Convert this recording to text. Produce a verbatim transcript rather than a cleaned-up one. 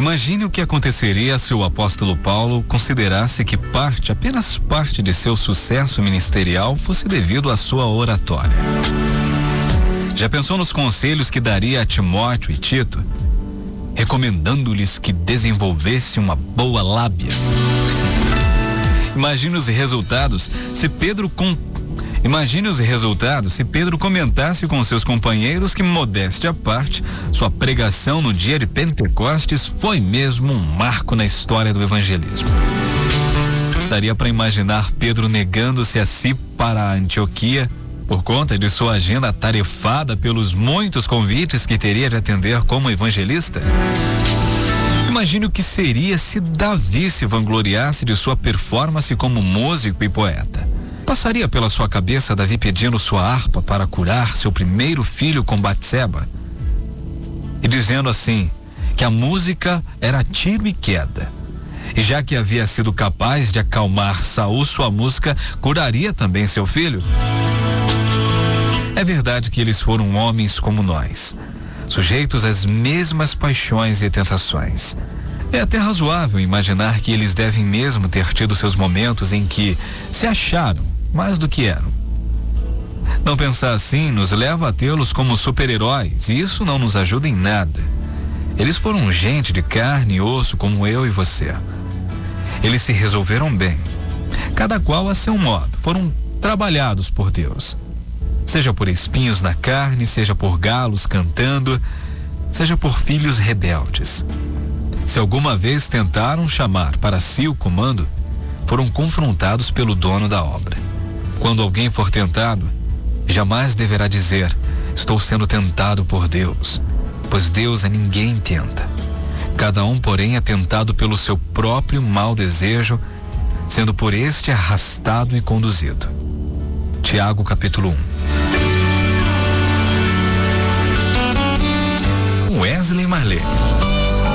Imagine o que aconteceria se o apóstolo Paulo considerasse que parte, apenas parte de seu sucesso ministerial fosse devido à sua oratória. Já pensou nos conselhos que daria a Timóteo e Tito, recomendando-lhes que desenvolvessem uma boa lábia? Imagine os resultados se Pedro com Imagine os resultados se Pedro comentasse com seus companheiros que, modéstia à parte, sua pregação no dia de Pentecostes foi mesmo um marco na história do evangelismo. Daria para imaginar Pedro negando-se a si para a Antioquia por conta de sua agenda atarefada pelos muitos convites que teria de atender como evangelista? Imagine o que seria se Davi se vangloriasse de sua performance como músico e poeta. Passaria pela sua cabeça Davi pedindo sua harpa para curar seu primeiro filho com Batseba e dizendo assim que a música era tiro e queda, e já que havia sido capaz de acalmar Saul, sua música curaria também seu filho? É verdade que eles foram homens como nós, sujeitos às mesmas paixões e tentações. É até razoável imaginar que eles devem mesmo ter tido seus momentos em que se acharam mais do que eram. Não pensar assim nos leva a tê-los como super-heróis, e isso não nos ajuda em nada. Eles foram gente de carne e osso como eu e você. Eles se resolveram bem, cada qual a seu modo, foram trabalhados por Deus. Seja por espinhos na carne, seja por galos cantando, seja por filhos rebeldes. Se alguma vez tentaram chamar para si o comando, foram confrontados pelo dono da obra. Quando alguém for tentado, jamais deverá dizer: estou sendo tentado por Deus, pois Deus a ninguém tenta. Cada um, porém, é tentado pelo seu próprio mau desejo, sendo por este arrastado e conduzido. Tiago, capítulo um. Wesley Marley.